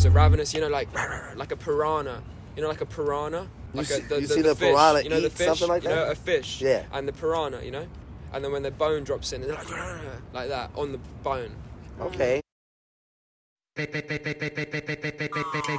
are ravenous, you know, like a piranha. You know, like a piranha? You Like see the the fish, piranha you know, the eat fish, something like you that? know, a fish. Yeah. And the piranha, you know? And then when the bone drops in, they're like that, on the bone. Okay.